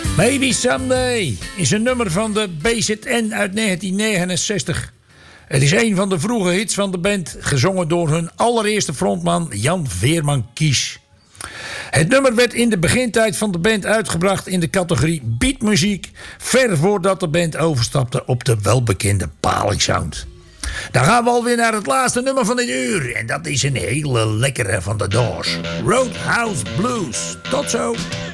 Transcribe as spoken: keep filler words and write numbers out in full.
Maybe Someday is een nummer van de B Z N uit negentien negenenzestig. Het is een van de vroege hits van de band, gezongen door hun allereerste frontman Jan Veerman Kies. Het nummer werd in de begintijd van de band uitgebracht in de categorie beatmuziek, ver voordat de band overstapte op de welbekende Palingsound. Dan gaan we alweer naar het laatste nummer van dit uur. En dat is een hele lekkere van de Doors. Roadhouse Blues. Tot zo.